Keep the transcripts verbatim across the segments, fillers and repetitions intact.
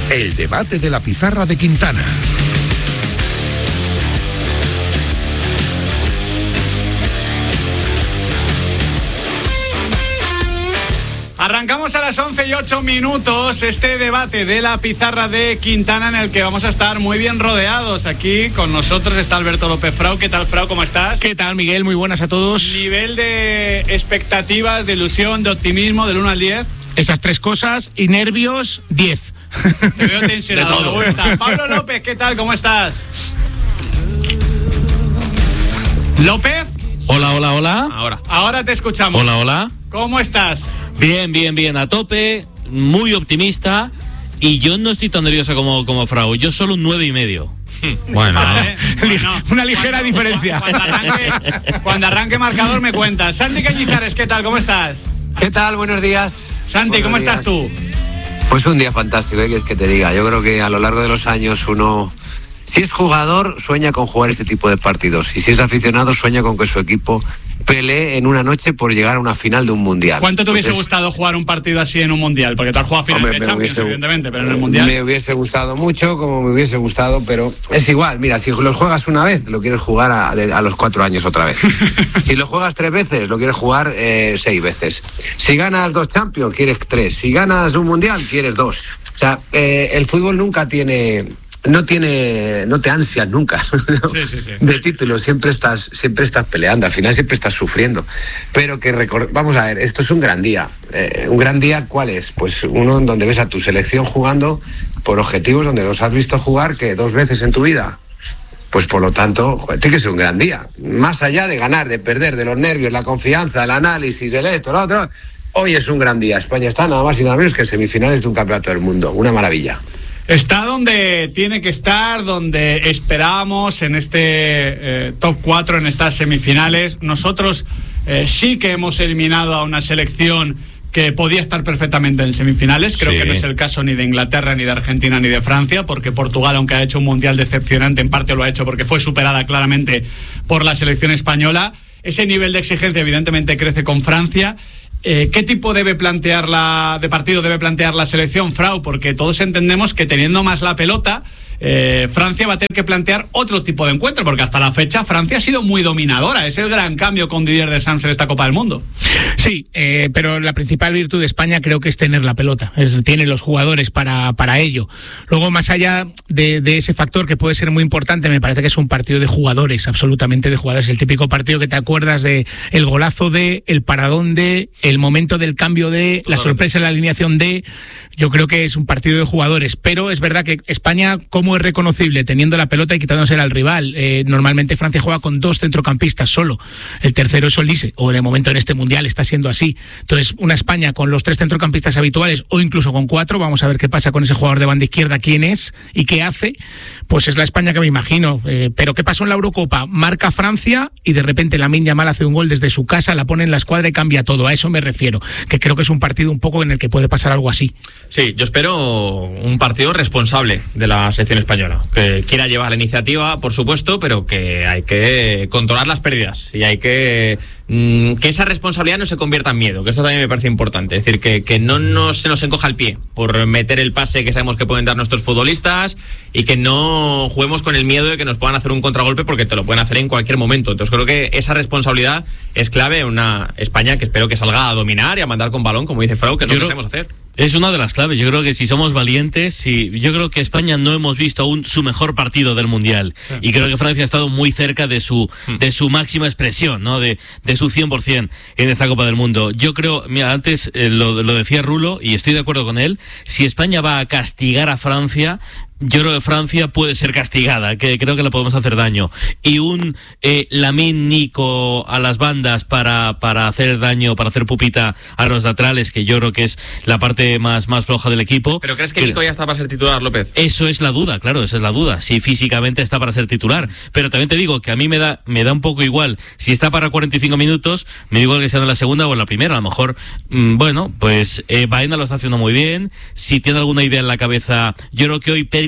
El debate de la pizarra de Quintana. Arrancamos a las once y ocho minutos este debate de la pizarra de Quintana, en el que vamos a estar muy bien rodeados. Aquí con nosotros está Alberto López Frau. ¿Qué tal, Frau? ¿Cómo estás? ¿Qué tal, Miguel? Muy buenas a todos. Nivel de expectativas, de ilusión, de optimismo, del uno al diez. Esas tres cosas y nervios, diez. Te veo tensionado. De todo. Me gusta. Pablo López, ¿qué tal? ¿Cómo estás? ¿López? Hola, hola, hola. Ahora. Ahora te escuchamos. Hola, hola. ¿Cómo estás? Bien, bien, bien, a tope, muy optimista, y yo no estoy tan nervioso como, como Frau, yo solo un nueve y medio. Bueno, vale. Bueno, una ligera cuando, diferencia. Cuando arranque, cuando arranque marcador me cuentas. Santi Cañizares, ¿qué tal? ¿Cómo estás? ¿Qué tal? Buenos días. Santi, Buenos ¿cómo días. estás tú? Pues un día fantástico, ¿eh? ¿Qué es que te diga? Yo creo que a lo largo de los años uno, si es jugador, sueña con jugar este tipo de partidos, y si es aficionado, sueña con que su equipo pelee en una noche por llegar a una final de un mundial. ¿Cuánto te hubiese Entonces, gustado jugar un partido así en un mundial? Porque tú has jugado finales hombre, de me Champions, hubiese- evidentemente, pero en el mundial. Me hubiese gustado mucho, como me hubiese gustado, pero es igual. Mira, si los juegas una vez, lo quieres jugar a, a los cuatro años otra vez. Si lo juegas tres veces, lo quieres jugar eh, seis veces. Si ganas dos Champions, quieres tres. Si ganas un mundial, quieres dos. O sea, eh, el fútbol nunca tiene... No tiene, no te ansias nunca Sí, sí, sí. de títulos, siempre estás, siempre estás peleando, al final siempre estás sufriendo. Pero que recor- vamos a ver, esto es un gran día. Eh, un gran día, ¿cuál es? Pues uno en donde ves a tu selección jugando por objetivos donde los has visto jugar que dos veces en tu vida. Pues por lo tanto, joder, tiene que ser un gran día. Más allá de ganar, de perder, de los nervios, la confianza, el análisis, el esto, lo otro. Hoy es un gran día. España está nada más y nada menos que en semifinales de un campeonato del mundo. Una maravilla. Está donde tiene que estar, donde esperábamos en este eh, top cuatro, en estas semifinales. Nosotros eh, sí que hemos eliminado a una selección que podía estar perfectamente en semifinales. Creo Sí. que no es el caso ni de Inglaterra, ni de Argentina, ni de Francia, porque Portugal, aunque ha hecho un mundial decepcionante, en parte lo ha hecho porque fue superada claramente por la selección española. Ese nivel de exigencia evidentemente crece con Francia. Eh, ¿Qué tipo debe plantear la, de partido debe plantear la selección, Frau? Porque todos entendemos que teniendo más la pelota, eh, Francia va a tener que plantear otro tipo de encuentro, porque hasta la fecha Francia ha sido muy dominadora. Es el gran cambio con Didier Deschamps en esta Copa del Mundo. Sí, eh, pero la principal virtud de España creo que es tener la pelota. Es, tiene los jugadores para, para ello. Luego, más allá de, de ese factor que puede ser muy importante, me parece que es un partido de jugadores, absolutamente de jugadores. El típico partido que te acuerdas de el golazo de, el paradón de, el momento del cambio de, la sorpresa en la alineación de. Yo creo que es un partido de jugadores, pero es verdad que España, ¿cómo es reconocible? Teniendo la pelota y quitándosela al rival. Eh, normalmente Francia juega con dos centrocampistas solo. El tercero es Olise, o de momento en este mundial está siendo así. Entonces, una España con los tres centrocampistas habituales, o incluso con cuatro, vamos a ver qué pasa con ese jugador de banda izquierda, quién es y qué hace, pues es la España que me imagino. Eh, pero ¿qué pasó en la Eurocopa? Marca Francia y de repente Lamine Yamal hace un gol desde su casa, la pone en la escuadra y cambia todo. A eso me refiero, que creo que es un partido un poco en el que puede pasar algo así. Sí, yo espero un partido responsable de la selección española, que quiera llevar la iniciativa, por supuesto, pero que hay que controlar las pérdidas y hay que mmm, que esa responsabilidad no se convierta en miedo, que esto también me parece importante, es decir, que, que no nos, se nos encoja el pie por meter el pase que sabemos que pueden dar nuestros futbolistas y que no juguemos con el miedo de que nos puedan hacer un contragolpe, porque te lo pueden hacer en cualquier momento. Entonces creo que esa responsabilidad es clave en una España que espero que salga a dominar y a mandar con balón, como dice Frau, que es lo que sabemos hacer. Es una de las claves. Yo creo que si somos valientes, si, yo creo que España no hemos visto aún su mejor partido del Mundial. Sí. Y creo que Francia ha estado muy cerca de su de su máxima expresión, ¿no? De, de su cien por ciento en esta Copa del Mundo. Yo creo, mira, antes eh, lo, lo decía Rulo, y estoy de acuerdo con él, si España va a castigar a Francia, yo creo que Francia puede ser castigada, que creo que le podemos hacer daño. Y un eh, Lamine Nico a las bandas para, para hacer daño, para hacer pupita a los laterales, que yo creo que es la parte más, más floja del equipo. ¿Pero crees que Nico ya está para ser titular, López? Eso es la duda, claro, esa es la duda. Si físicamente está para ser titular. Pero también te digo que a mí me da, me da un poco igual. Si está para cuarenta y cinco minutos, me da igual que sea en la segunda o en la primera. A lo mejor, mmm, bueno, pues eh, Baena lo está haciendo muy bien. Si tiene alguna idea en la cabeza, yo creo que hoy Pedri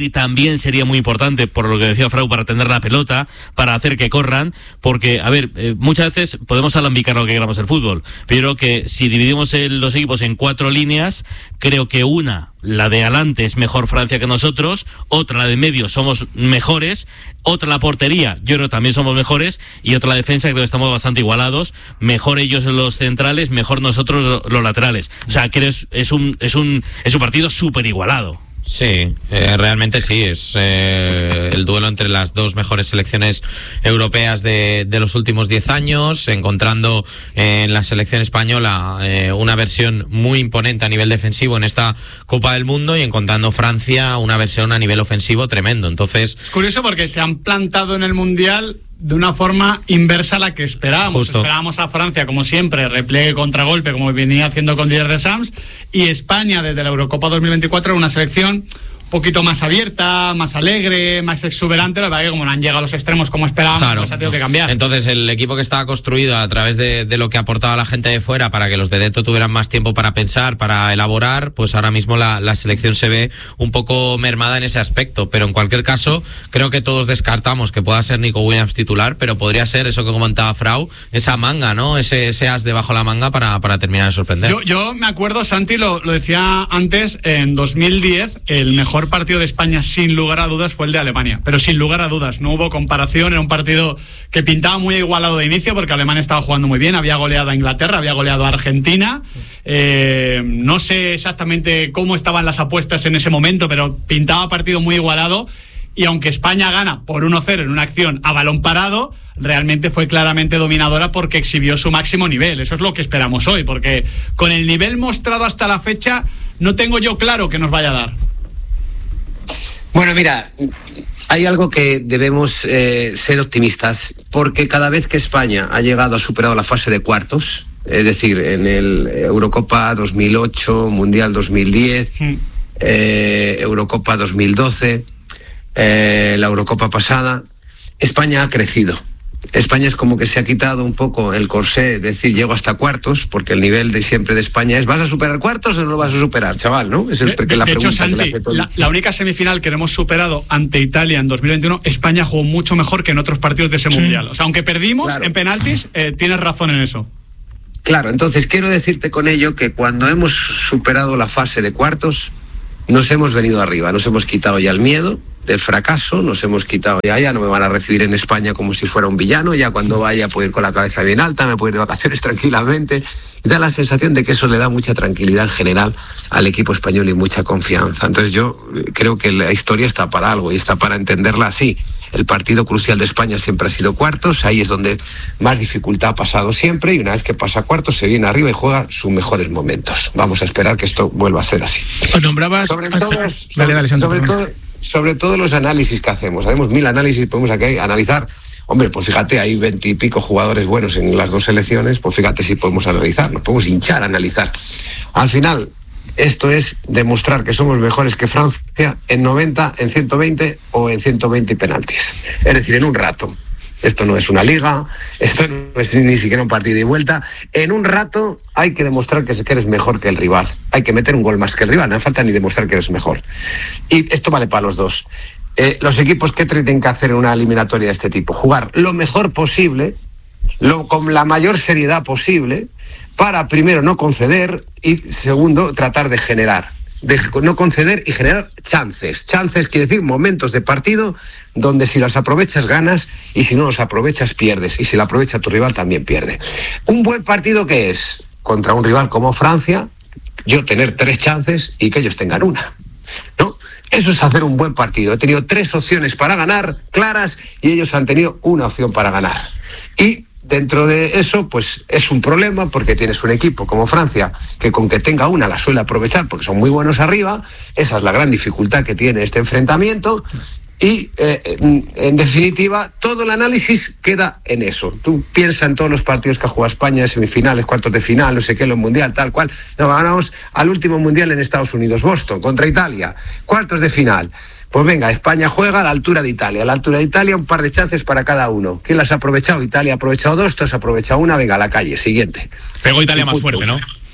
Pedri también sería muy importante, por lo que decía Frau, para tener la pelota, para hacer que corran, porque, a ver, eh, muchas veces podemos alambicar lo que queramos el fútbol, pero creo que si dividimos el, los equipos en cuatro líneas, creo que una, la de adelante, es mejor Francia que nosotros, otra, la de medio, somos mejores, otra, la portería, yo creo que también somos mejores, y otra, la defensa, creo que estamos bastante igualados, mejor ellos los centrales, mejor nosotros los, los laterales. O sea, que es, es, un, es, un, es un partido súper igualado. Sí, eh, realmente sí, es eh, el duelo entre las dos mejores selecciones europeas de, de los últimos diez años, encontrando eh, en la selección española eh, una versión muy imponente a nivel defensivo en esta Copa del Mundo, y encontrando Francia una versión a nivel ofensivo tremendo. Entonces, es curioso porque se han plantado en el Mundial de una forma inversa a la que esperábamos. Justo. Esperábamos a Francia, como siempre, repliegue, contragolpe, como venía haciendo con Didier Deschamps, y España, desde la Eurocopa dos mil veinticuatro, una selección un poquito más abierta, más alegre, más exuberante. La verdad que como no han llegado a los extremos como esperábamos, claro, pues ha tenido que cambiar. Entonces el equipo que estaba construido a través de, de lo que aportaba la gente de fuera, para que los de dentro tuvieran más tiempo para pensar, para elaborar, pues ahora mismo la, la selección se ve un poco mermada en ese aspecto. Pero en cualquier caso, creo que todos descartamos que pueda ser Nico Williams titular, pero podría ser eso que comentaba Frau, esa manga, ¿no? Ese, ese as debajo de la manga para, para terminar de sorprender. Yo, yo me acuerdo, Santi, lo, lo decía antes, en dos mil diez, el mejor partido de España sin lugar a dudas fue el de Alemania, pero sin lugar a dudas, no hubo comparación, era un partido que pintaba muy igualado de inicio porque Alemania estaba jugando muy bien, había goleado a Inglaterra, había goleado a Argentina, eh, no sé exactamente cómo estaban las apuestas en ese momento, pero pintaba partido muy igualado, y aunque España gana por uno cero en una acción a balón parado, realmente fue claramente dominadora porque exhibió su máximo nivel. Eso es lo que esperamos hoy, porque con el nivel mostrado hasta la fecha no tengo yo claro que nos vaya a dar. Bueno, mira, hay algo que debemos eh, ser optimistas, porque cada vez que España ha llegado, ha superado la fase de cuartos, es decir, en el Eurocopa dos mil ocho, Mundial dos mil diez, mm. eh, Eurocopa dos mil doce, eh, la Eurocopa pasada, España ha crecido. España es como que se ha quitado un poco el corsé, es decir, llego hasta cuartos, porque el nivel de siempre de España es, ¿vas a superar cuartos o no lo vas a superar, chaval? ¿No? Es el, de, la de pregunta hecho, Santi, que le hace todo. La, la única semifinal que hemos superado ante Italia en dos mil veintiuno, España jugó mucho mejor que en otros partidos de ese sí. Mundial. O sea, aunque perdimos claro. en penaltis, eh, tienes razón en eso. Claro, entonces quiero decirte con ello que cuando hemos superado la fase de cuartos, nos hemos venido arriba, nos hemos quitado ya el miedo del fracaso, nos hemos quitado ya, ya no me van a recibir en España como si fuera un villano, ya cuando vaya puedo ir con la cabeza bien alta, me puedo ir de vacaciones tranquilamente, y da la sensación de que eso le da mucha tranquilidad en general al equipo español y mucha confianza. Entonces yo creo que la historia está para algo y está para entenderla así. El partido crucial de España siempre ha sido cuartos, ahí es donde más dificultad ha pasado siempre, y una vez que pasa cuartos se viene arriba y juega sus mejores momentos. Vamos a esperar que esto vuelva a ser así. Os nombrabas... Sobre todo, dale, sobre, dale, Santo, sobre todo, sobre todo los análisis que hacemos. Hacemos mil análisis, podemos aquí analizar. Hombre, pues fíjate, hay veintipico jugadores buenos en las dos selecciones, pues fíjate si podemos analizar, nos podemos hinchar a analizar. Al final, esto es demostrar que somos mejores que Francia en noventa, en ciento veinte o en ciento veinte penaltis. Es decir, en un rato. Esto no es una liga, esto no es ni siquiera un partido de vuelta. En un rato hay que demostrar que eres mejor que el rival. Hay que meter un gol más que el rival, no hace falta ni demostrar que eres mejor. Y esto vale para los dos. Eh, los equipos, ¿qué tienen que hacer en una eliminatoria de este tipo? Jugar lo mejor posible, lo, con la mayor seriedad posible, para primero no conceder y segundo tratar de generar. De no conceder y generar chances. Chances quiere decir momentos de partido donde si las aprovechas ganas y si no los aprovechas pierdes. Y si la aprovecha tu rival también pierde. Un buen partido, ¿qué es? Contra un rival como Francia, yo tener tres chances y que ellos tengan una, ¿no? Eso es hacer un buen partido. He tenido tres opciones para ganar, claras, y ellos han tenido una opción para ganar. Y dentro de eso, pues es un problema porque tienes un equipo como Francia que con que tenga una la suele aprovechar porque son muy buenos arriba. Esa es la gran dificultad que tiene este enfrentamiento. Y, eh, en definitiva, todo el análisis queda en eso. Tú piensas en todos los partidos que ha jugado España, semifinales, cuartos de final, no sé qué, los mundial, tal cual. Nos ganamos al último mundial en Estados Unidos, Boston, contra Italia, cuartos de final. Pues venga, España juega a la altura de Italia. A la altura de Italia, un par de chances para cada uno. ¿Quién las ha aprovechado? Italia ha aprovechado dos, tú has aprovechado una, venga, a la calle, siguiente. Pegó Italia más fuerte, ¿no?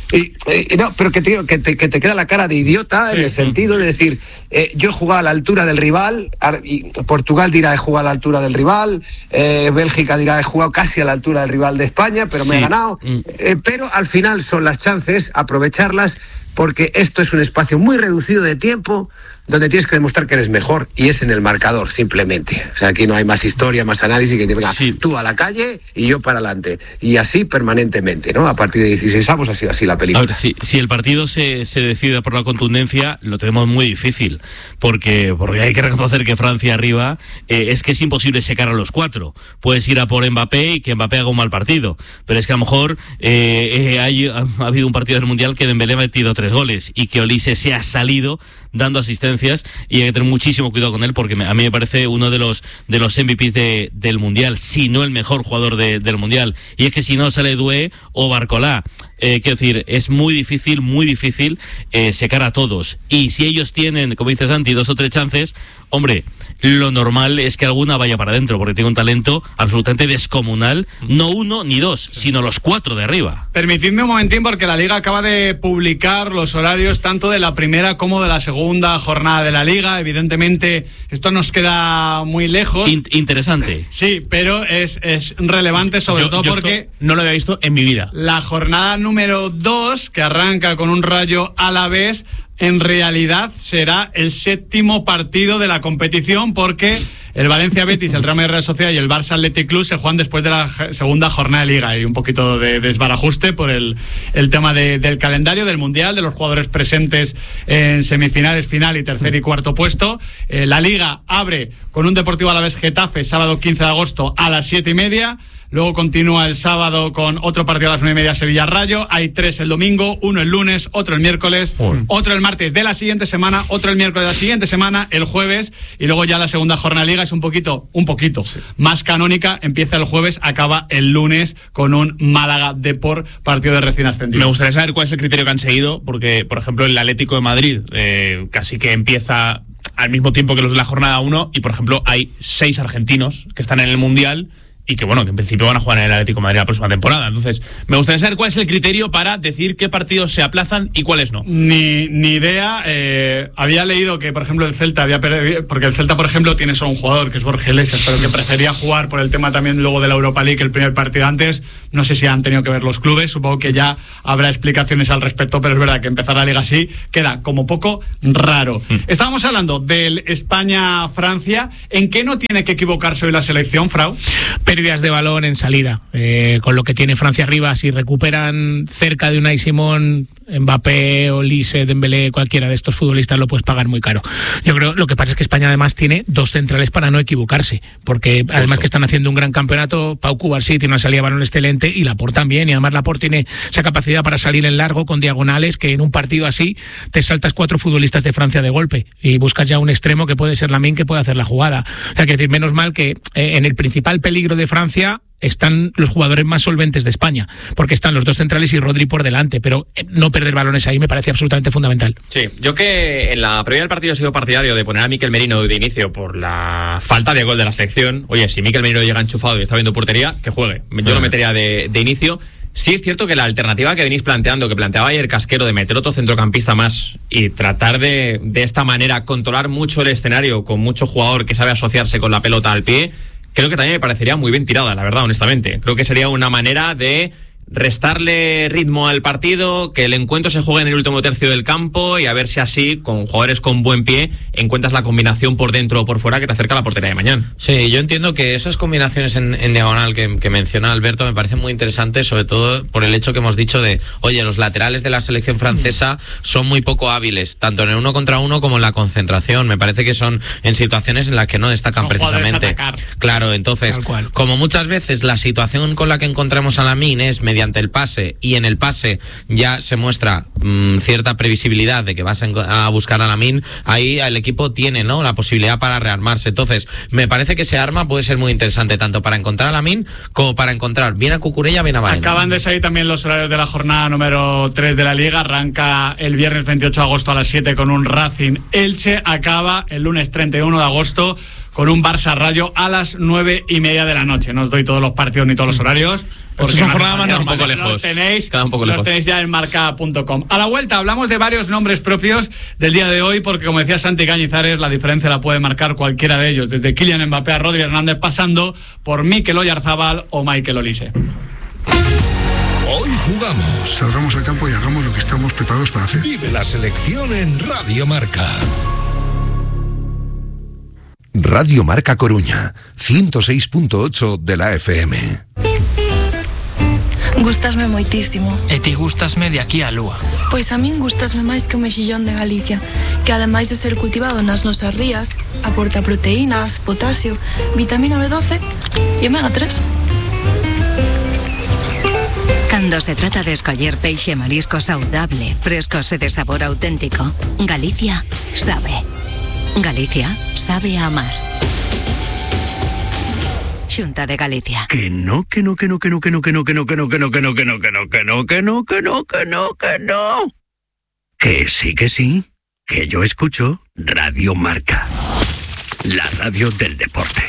Y, y no, pero que te, que, te, que te queda la cara de idiota, sí, en el sentido de decir, eh, yo he jugado a la altura del rival, y Portugal dirá he jugado a la altura del rival, eh, Bélgica dirá he jugado casi a la altura del rival de España, pero sí. me he ganado. Eh, pero al final son las chances, aprovecharlas, porque esto es un espacio muy reducido de tiempo, donde tienes que demostrar que eres mejor, y es en el marcador, simplemente. O sea, aquí no hay más historia, más análisis, que te venga sí. tú a la calle y yo para adelante. Y así permanentemente, ¿no? A partir de dieciséis avos ha sido así la película. A ver, si, si el partido se, se decide por la contundencia, lo tenemos muy difícil, porque, porque hay que reconocer que Francia arriba eh, es que es imposible secar a los cuatro. Puedes ir a por Mbappé y que Mbappé haga un mal partido, pero es que a lo mejor eh, eh, hay, ha, ha habido un partido del Mundial que Dembélé ha metido tres goles y que Olise se ha salido dando asistencia, y hay que tener muchísimo cuidado con él, porque a mí me parece uno de los de los M V Ps de, del Mundial, si no el mejor jugador de, del Mundial. Y es que si no sale Doué o Barcolá, eh, quiero decir, es muy difícil, muy difícil eh, secar a todos. Y si ellos tienen, como dices Santi, dos o tres chances, hombre, lo normal es que alguna vaya para adentro, porque tiene un talento absolutamente descomunal, no uno ni dos, sino los cuatro de arriba. Permitidme un momentín, porque la Liga acaba de publicar los horarios tanto de la primera como de la segunda jornada de la Liga. Evidentemente esto nos queda muy lejos. In- interesante. Sí, pero es, es relevante, sobre yo, todo yo porque no lo había visto en mi vida. La jornada número dos, que arranca con un Rayo Alavés, en realidad será el séptimo partido de la competición, porque el Valencia Betis, el Real Madrid Real Sociedad y el Barça Athletic Club se juegan después de la segunda jornada de Liga. Hay un poquito de desbarajuste por el, el tema de, del calendario del Mundial, de los jugadores presentes en semifinales, final y tercer y cuarto puesto. Eh, la Liga abre con un Deportivo Alavés Getafe, sábado quince de agosto a las siete y media. Luego continúa el sábado con otro partido a las nueve y media, Sevilla Rayo. Hay tres el domingo, uno el lunes, otro el miércoles, Uy. otro el martes de la siguiente semana, otro el miércoles de la siguiente semana, el jueves, y luego ya la segunda jornada de Liga es un poquito, un poquito sí. más canónica. Empieza el jueves, acaba el lunes con un Málaga Depor, partido de recién ascendido. Me gustaría saber cuál es el criterio que han seguido, porque, por ejemplo, el Atlético de Madrid eh, casi que empieza al mismo tiempo que los de la jornada uno, y, por ejemplo, hay seis argentinos que están en el Mundial y que, bueno, que en principio van a jugar en el Atlético de Madrid la próxima temporada. Entonces, me gustaría saber cuál es el criterio para decir qué partidos se aplazan y cuáles no. Ni, ni idea. Eh, había leído que, por ejemplo, el Celta había perdido, porque el Celta, por ejemplo, tiene solo un jugador, que es Borja Iglesias, pero que prefería jugar por el tema también luego de la Europa League el primer partido antes. No sé si han tenido que ver los clubes, supongo que ya habrá explicaciones al respecto, pero es verdad que empezar la Liga así queda como poco raro. Hmm. Estábamos hablando del España-Francia. ¿En qué no tiene que equivocarse hoy la selección, Frau? Pérdidas de balón en salida, eh, con lo que tiene Francia arriba. Si recuperan cerca de Unai Simón, Mbappé, Olise, Dembélé, cualquiera de estos futbolistas, lo puedes pagar muy caro. Yo creo, lo que pasa es que España además tiene dos centrales para no equivocarse, porque Justo. además que están haciendo un gran campeonato. Pau Cubarsí tiene una salida de balón excelente, y Laporte también, y además Laporte tiene esa capacidad para salir en largo con diagonales, que en un partido así te saltas cuatro futbolistas de Francia de golpe y buscas ya un extremo que puede ser Lamine, que puede hacer la jugada. O sea, que decir, menos mal que eh, en el principal peligro de Francia están los jugadores más solventes de España, porque están los dos centrales y Rodri por delante, pero no perder balones ahí me parece absolutamente fundamental. Sí, yo que en la previa del partido he sido partidario de poner a Mikel Merino de inicio por la falta de gol de la selección. Oye, si Mikel Merino llega enchufado y está viendo portería, que juegue. Yo lo metería de, de inicio. Sí es cierto que la alternativa que venís planteando, que planteaba ayer Casquero, de meter otro centrocampista más y tratar de, de esta manera controlar mucho el escenario con mucho jugador que sabe asociarse con la pelota al pie, creo que también me parecería muy bien tirada, la verdad, honestamente. Creo que sería una manera de restarle ritmo al partido, que el encuentro se juegue en el último tercio del campo, y a ver si así, con jugadores con buen pie, encuentras la combinación por dentro o por fuera que te acerca a la portería de mañana. Sí, yo entiendo que esas combinaciones en, en diagonal que, que menciona Alberto me parecen muy interesantes, sobre todo por el hecho que hemos dicho de, oye, los laterales de la selección francesa son muy poco hábiles, tanto en el uno contra uno como en la concentración. Me parece que son en situaciones en las que no destacan son precisamente. Claro, entonces, como muchas veces la situación con la que encontramos a Lamine es mediante mediante el pase, y en el pase ya se muestra mmm, cierta previsibilidad de que vas a, a buscar a Lamine, ahí el equipo tiene, ¿no?, la posibilidad para rearmarse. Entonces, me parece que ese arma puede ser muy interesante, tanto para encontrar a Lamine como para encontrar bien a Cucurella, bien a Baena. Acaban de salir también los horarios de la jornada número tres de la Liga. Arranca el viernes veintiocho de agosto a las siete con un Racing Elche. Acaba el lunes treinta y uno de agosto con un Barça Rayo a las nueve y media de la noche. No os doy todos los partidos ni todos los horarios. Porque son jornadas más un poco lejos. Los tenéis, Queda un poco los lejos. tenéis ya en marca punto com. A la vuelta hablamos de varios nombres propios del día de hoy, porque como decía Santi Cañizares, la diferencia la puede marcar cualquiera de ellos, desde Kylian Mbappé a Rodri Hernández, pasando por Mikel Oyarzabal o Michael Olise. Hoy jugamos. Salgamos al campo y hagamos lo que estamos preparados para hacer. Vive la selección en Radio Marca. Radio Marca Coruña, ciento seis punto ocho de la F M. Gustasme moitísimo. E ti gustasme de aquí a lúa. Pois a min gustasme máis que o mexillón de Galicia, que ademais de ser cultivado nas nosas rías, aporta proteínas, potasio, vitamina B doce e omega tres. Cando se trata de escoller peixe e marisco saudable, frescos e de sabor auténtico, Galicia sabe. Galicia sabe a amar. Xunta de Galicia. Que no, que no, que no, que no, que no, que no, que no, que no, que no, que no, que no, que no, que no, que no, que no, que no, que no. Que sí, que sí, que yo escucho Radio Marca, la radio del deporte.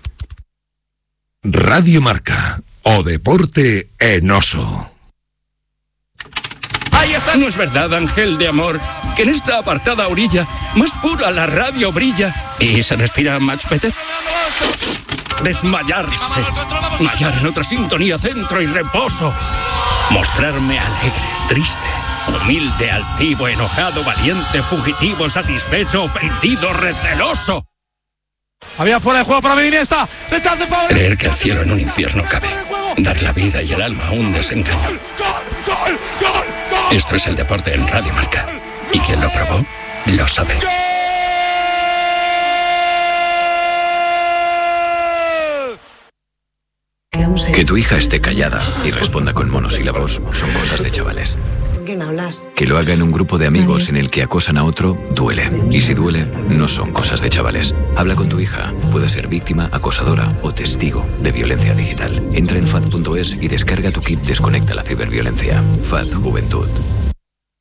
Radio Marca, o deporte en oso. Ahí está. No es verdad, ángel de amor, que en esta apartada orilla más pura la radio brilla y se respira much better. Desmayarse, hallar en otra sintonía centro y reposo, mostrarme alegre, triste, humilde, altivo, enojado, valiente, fugitivo, satisfecho, ofendido, receloso. Había fuera de juego para Iniesta. Rechace para... Creer que el cielo en un infierno cabe, dar la vida y el alma a un desengaño. Esto es el deporte en Radio Marca, y quien lo probó lo sabe. Que tu hija esté callada y responda con monosílabos son cosas de chavales. ¿Con quién hablas? Que lo haga en un grupo de amigos en el que acosan a otro, duele. Y si duele, no son cosas de chavales. Habla con tu hija. Puede ser víctima, acosadora o testigo de violencia digital. Entra en F A D punto es y descarga tu kit Desconecta la ciberviolencia. F A D Juventud.